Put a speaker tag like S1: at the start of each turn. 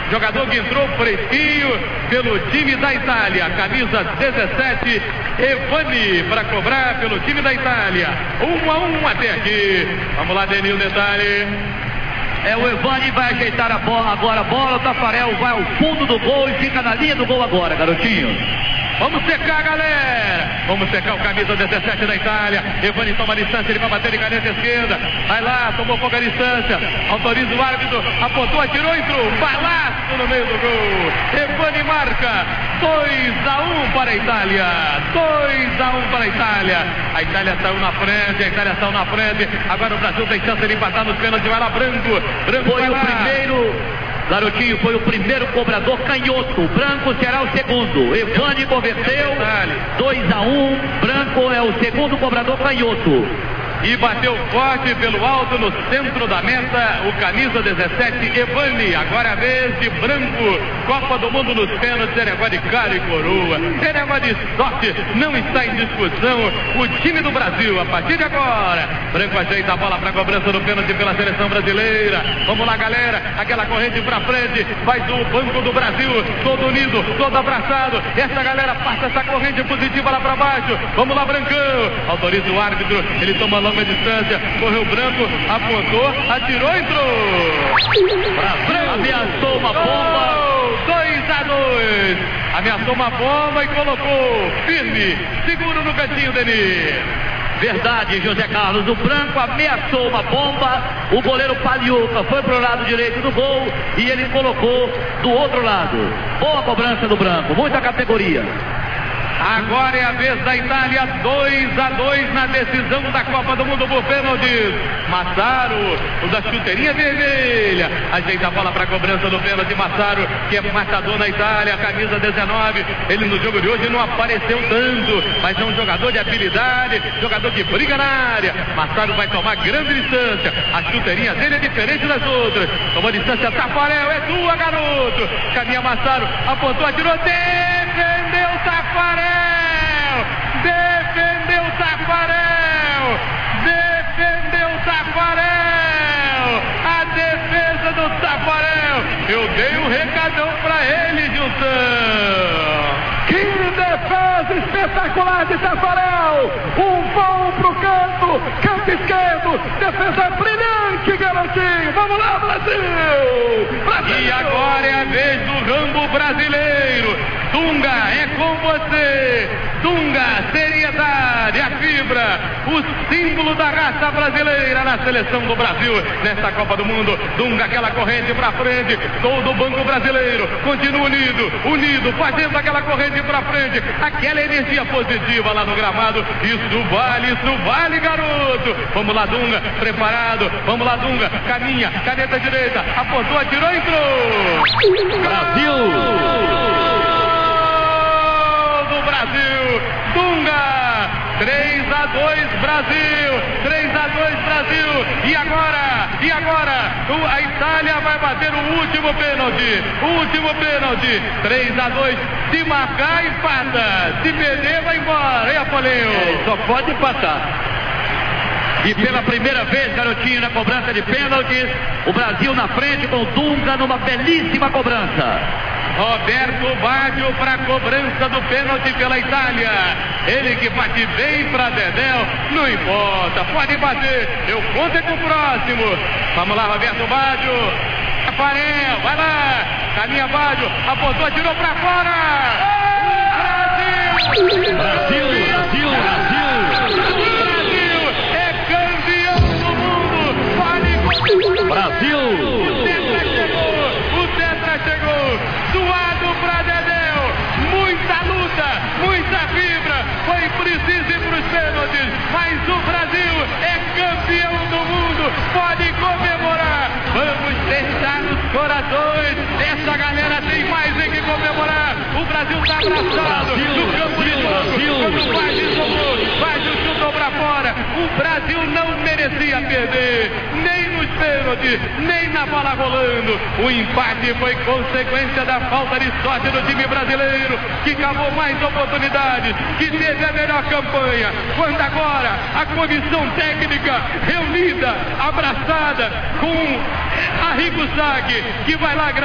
S1: Jogador que entrou fresquinho pelo time da Itália. Camisa 17, Evani, para cobrar pelo time da Itália. 1-1 até aqui. Vamos lá, Denil, detalhe.
S2: O Evani vai ajeitar a bola agora. A bola, o Tafarel vai ao fundo do gol e fica na linha do gol agora, garotinho.
S1: Vamos secar, galera. Vamos secar o camisa 17 da Itália. Evani toma a distância, ele vai bater de caneta esquerda. Vai lá, tomou pouca distância. Autoriza o árbitro, apontou, atirou, entrou. Balaço no meio do gol. Evani marca 2-1 para a Itália. 2-1 para a Itália. A Itália saiu na frente, a Itália saiu na frente. Agora o Brasil tem chance de empatar nos pênaltis. Vai lá, Branco. Branco
S2: foi
S1: vai
S2: o
S1: lá.
S2: Primeiro... Garotinho, foi o primeiro cobrador canhoto. Branco será o segundo. Evani converteu. 2-1. Branco é o segundo cobrador canhoto.
S1: E bateu forte pelo alto no centro da meta o camisa 17, Evani. Agora é a vez de Branco. Copa do Mundo nos pênaltis, é negócio de cara e coroa, é negócio de sorte, não está em discussão o time do Brasil. A partir de agora, Branco ajeita a bola para a cobrança do pênalti pela seleção brasileira. Vamos lá, galera, aquela corrente para frente, vai do banco do Brasil, todo unido, todo abraçado. Essa galera passa essa corrente positiva lá para baixo. Vamos lá, Brancão. Autoriza o árbitro, ele toma longa distância, correu Branco, apontou, atirou, entrou.
S2: Brasil ameaçou uma bomba.
S1: 2-2. Ameaçou uma bomba e colocou firme, seguro no cantinho, Denis.
S2: Verdade, José Carlos. O Branco ameaçou uma bomba. O goleiro Paliuca foi pro lado direito do gol e ele colocou do outro lado. Boa cobrança do Branco, muita categoria.
S1: Agora é a vez da Itália, 2-2 na decisão da Copa do Mundo por pênaltis. Massaro, o da chuteirinha vermelha, ajeita a bola para a cobrança do pênalti. Massaro, que é matador na Itália, camisa 19. Ele no jogo de hoje não apareceu tanto, mas é um jogador de habilidade, jogador que briga na área. Massaro vai tomar grande distância. A chuteirinha dele é diferente das outras. Tomou distância, Tafarel, é tua, garoto. Caminha Massaro, apontou, atirou, defendeu Tafarel. Defendeu Tafarel! Defendeu Tafarel! A defesa do Tafarel! Eu dei um recadão pra ele, Gilson!
S3: Que defesa espetacular de Tafarel! Um voo pro canto esquerdo, defesa brilhante, garotinho! Vamos lá, Brasil! Brasil!
S1: E agora é a vez do Rambo brasileiro! Dunga, é com você! Dunga, seriedade, a fibra, o símbolo da raça brasileira na seleção do Brasil nesta Copa do Mundo. Dunga, aquela corrente pra frente, todo o banco brasileiro continua unido, fazendo aquela corrente pra frente, aquela energia positiva lá no gramado. Isso vale, garoto. Vamos lá, Dunga, preparado, vamos lá, Dunga, caminha, caneta direita, apontou, atirou, entrou.
S2: Brasil!
S1: Brasil, Dunga, 3-2 Brasil, 3-2 Brasil, e agora, a Itália vai bater o último pênalti, 3-2, se marcar, empata, se perder, vai embora, e Apolinho?
S2: Só pode empatar. E pela primeira vez, garotinho, na cobrança de pênaltis, o Brasil na frente com Dunga numa belíssima cobrança.
S1: Roberto Baggio para a cobrança do pênalti pela Itália. Ele que bate bem para Dedéu, não importa, pode bater, eu conto com o próximo. Vamos lá, Roberto Baggio. Tafarel, vai lá, caminha Baggio, apontou, atirou para fora. Brasil é campeão do mundo. Vale
S2: Brasil.
S1: O Tetra chegou. Suado pra Dedéu, muita luta, muita fibra, foi preciso ir pros pênaltis, mas o Brasil é campeão do mundo, pode comemorar, vamos deixar nos corações, essa galera tem mais em que comemorar, o Brasil tá abraçado, no campo de jogo, quando vai chutou pra fora, o Brasil não merecia perder, nem nos pênaltis, nem na bola rolando, o empate foi consequência da falta de sorte do time brasileiro, que cavou mais oportunidades, que teve a melhor campanha, quando agora a comissão técnica reunida, abraçada com Arrigo Sacchi, que vai lá